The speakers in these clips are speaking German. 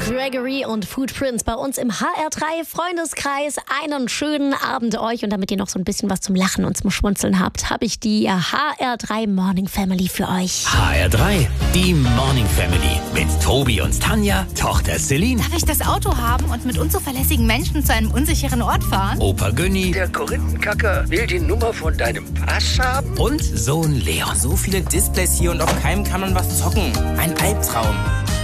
Gregory und Footprints bei uns im HR3 Freundeskreis. Einen schönen Abend euch. Und damit ihr noch so ein bisschen was zum Lachen und zum Schmunzeln habt, habe ich die HR3 Morning Family für euch. HR3, die Morning Family. Mit Tobi und Tanja, Tochter Celine. Darf ich das Auto haben und mit unzuverlässigen Menschen zu einem unsicheren Ort fahren? Opa Günni. Der Korinthenkacker will die Nummer von deinem Pass haben? Und Sohn Leon. So viele Displays hier und auf keinem kann man was zocken. Ein Albtraum.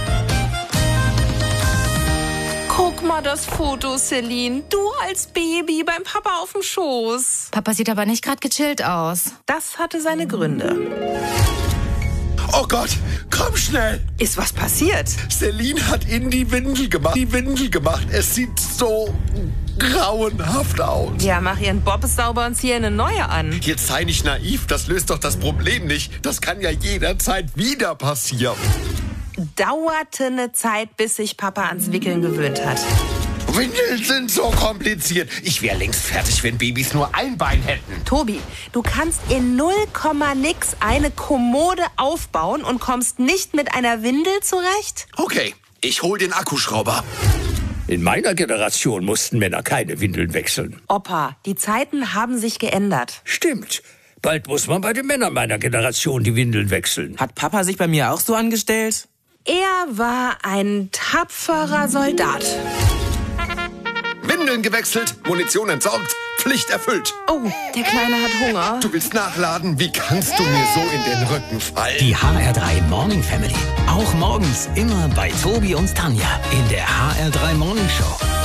Guck mal das Foto, Celine. Du als Baby beim Papa auf dem Schoß. Papa sieht aber nicht gerade gechillt aus. Das hatte seine Gründe. Oh Gott, komm schnell! Ist was passiert? Celine hat in die Windel gemacht. Es sieht so grauenhaft aus. Ja, mach ihren Bob sauber und zieh eine neue an. Jetzt sei nicht naiv, das löst doch das Problem nicht. Das kann ja jederzeit wieder passieren. Dauerte eine Zeit, bis sich Papa ans Wickeln gewöhnt hat. Windeln sind so kompliziert. Ich wäre längst fertig, wenn Babys nur ein Bein hätten. Tobi, du kannst in 0, nix eine Kommode aufbauen und kommst nicht mit einer Windel zurecht? Okay, ich hol den Akkuschrauber. In meiner Generation mussten Männer keine Windeln wechseln. Opa, die Zeiten haben sich geändert. Stimmt. Bald muss man bei den Männern meiner Generation die Windeln wechseln. Hat Papa sich bei mir auch so angestellt? Er war ein tapferer Soldat. Windeln gewechselt, Munition entsorgt, Pflicht erfüllt. Oh, der Kleine hat Hunger. Du willst nachladen? Wie kannst du mir so in den Rücken fallen? Die HR3 Morning Family. Auch morgens immer bei Tobi und Tanja in der HR3 Morning Show.